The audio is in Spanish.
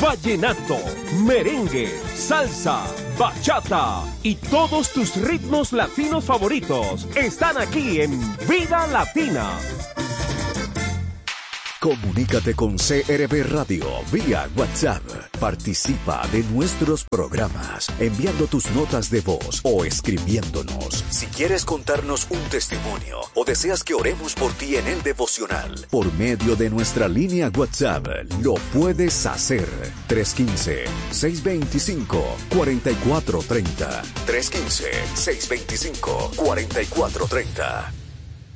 vallenato, merengue, salsa, bachata y todos tus ritmos latinos favoritos están aquí en Vida Latina. Comunícate con CRB Radio vía WhatsApp. Participa de nuestros programas enviando tus notas de voz o escribiéndonos. Si quieres contarnos un testimonio o deseas que oremos por ti en el devocional, por medio de nuestra línea WhatsApp, lo puedes hacer. 315-625-4430. 315-625-4430.